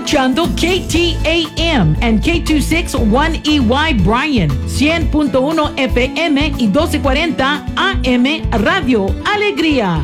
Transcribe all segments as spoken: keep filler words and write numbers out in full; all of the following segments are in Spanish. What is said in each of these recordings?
escuchando K T A M and K veintiséis one E Y Bryan, cien punto uno F M y doce cuarenta A M Radio Alegría.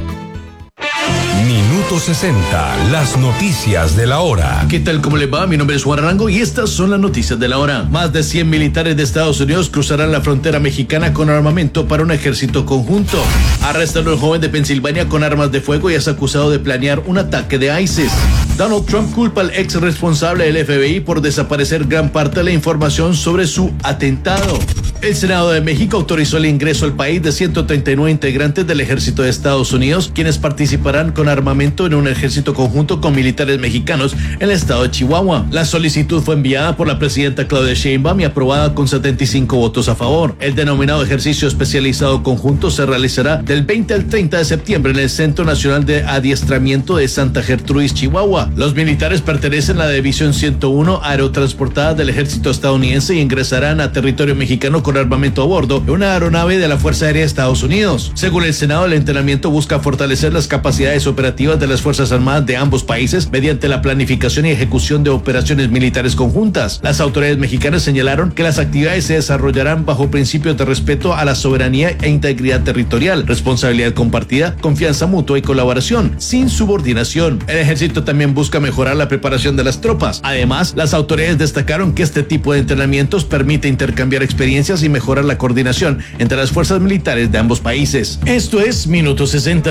Minuto sesenta, las noticias de la hora. ¿Qué tal? ¿Cómo les va? Mi nombre es Juan Arango y estas son las noticias de la hora. Más de cien militares de Estados Unidos cruzarán la frontera mexicana con armamento para un ejército conjunto. Arrestan a un joven de Pensilvania con armas de fuego y es acusado de planear un ataque de ISIS. Donald Trump culpa al ex responsable del F B I por desaparecer gran parte de la información sobre su atentado. El Senado de México autorizó el ingreso al país de ciento treinta y nueve integrantes del ejército de Estados Unidos, quienes participarán con armamento en un ejército conjunto con militares mexicanos en el estado de Chihuahua. La solicitud fue enviada por la presidenta Claudia Sheinbaum y aprobada con setenta y cinco votos a favor. El denominado ejercicio especializado conjunto se realizará del veinte al treinta de septiembre en el Centro Nacional de Adiestramiento de Santa Gertrudis, Chihuahua. Los militares pertenecen a la División ciento uno aerotransportada del ejército estadounidense y ingresarán a territorio mexicano con armamento a bordo en una aeronave de la Fuerza Aérea de Estados Unidos. Según el Senado, el entrenamiento busca fortalecer las capacidades operativas de las Fuerzas Armadas de ambos países mediante la planificación y ejecución de operaciones militares conjuntas. Las autoridades mexicanas señalaron que las actividades se desarrollarán bajo principios de respeto a la soberanía e integridad territorial, responsabilidad compartida, confianza mutua y colaboración, sin subordinación. El ejército también busca mejorar la preparación de las tropas. Además, las autoridades destacaron que este tipo de entrenamientos permite intercambiar experiencias y mejorar la coordinación entre las fuerzas militares de ambos países. Esto es Minuto sesenta.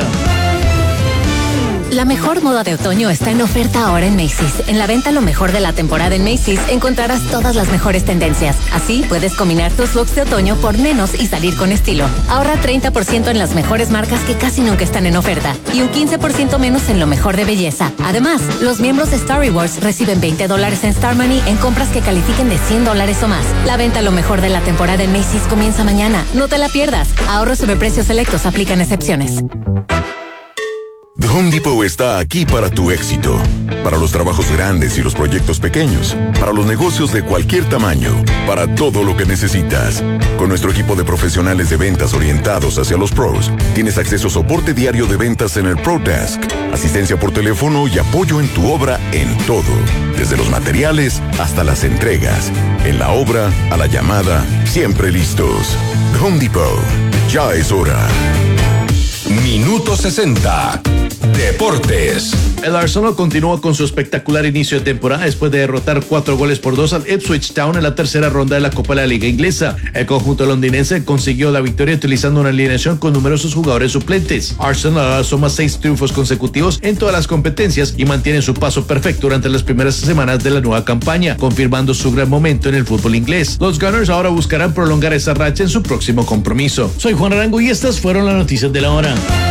La mejor moda de otoño está en oferta ahora en Macy's. En la venta lo mejor de la temporada en Macy's encontrarás todas las mejores tendencias. Así puedes combinar tus looks de otoño por menos y salir con estilo. Ahorra treinta por ciento en las mejores marcas que casi nunca están en oferta y un quince por ciento menos en lo mejor de belleza. Además, los miembros de Star Rewards reciben veinte dólares en Star Money en compras que califiquen de cien dólares o más. La venta lo mejor de la temporada en Macy's comienza mañana. No te la pierdas. Ahorros sobre precios selectos, aplican excepciones. The Home Depot está aquí para tu éxito, para los trabajos grandes y los proyectos pequeños, para los negocios de cualquier tamaño, para todo lo que necesitas. Con nuestro equipo de profesionales de ventas orientados hacia los pros, tienes acceso a soporte diario de ventas en el Pro Desk, asistencia por teléfono y apoyo en tu obra en todo, desde los materiales hasta las entregas. En la obra, a la llamada, siempre listos. The Home Depot, ya es hora. Minuto sesenta. Deportes. El Arsenal continúa con su espectacular inicio de temporada después de derrotar cuatro goles por dos al Ipswich Town en la tercera ronda de la Copa de la Liga Inglesa. El conjunto londinense consiguió la victoria utilizando una alineación con numerosos jugadores suplentes. Arsenal suma seis triunfos consecutivos en todas las competencias y mantiene su paso perfecto durante las primeras semanas de la nueva campaña, confirmando su gran momento en el fútbol inglés. Los Gunners ahora buscarán prolongar esa racha en su próximo compromiso. Soy Juan Arango y estas fueron las noticias de la hora.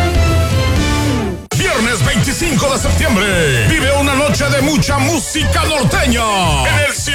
Viernes veinticinco de septiembre, vive una noche de mucha música norteña en el